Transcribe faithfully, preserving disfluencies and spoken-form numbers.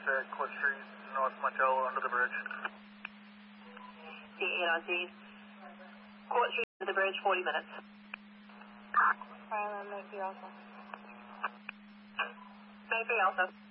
at Court Street, North Montello, under the bridge. D eight on D. Court Street, under the bridge, forty minutes. Alright, make you also. Maybe also.